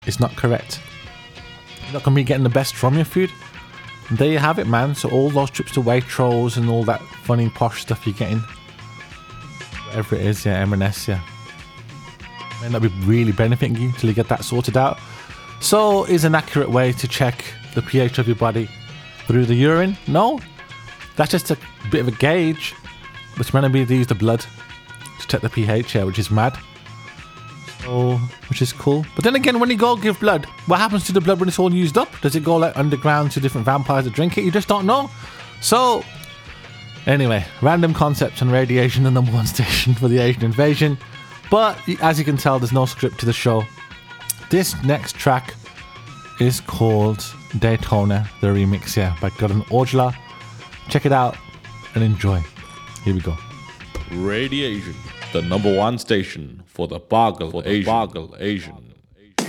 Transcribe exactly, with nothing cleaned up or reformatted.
is not correct. You're not going to be getting the best from your food. And there you have it, man. So all those trips to Waitrose and all that funny posh stuff you're getting, whatever it is, yeah, M and S, yeah, may not be really benefiting you till you get that sorted out. So is an accurate way to check the pH of your body through the urine? No, that's just a bit of a gauge. It's meant to be to use the blood to check the pH here, which is mad. So, which is cool. But then again, when you go give blood, what happens to the blood when it's all used up? Does it go like underground to different vampires that drink it? You just don't know. So, anyway, random concepts and radiation, the number one station for the Asian invasion. But as you can tell, there's no script to the show. This next track is called Daytona, the remix here by Karan Aujla. Check it out and enjoy. Here we go. Radiation, the number one station for the Boggle Asian. Boggle Asian.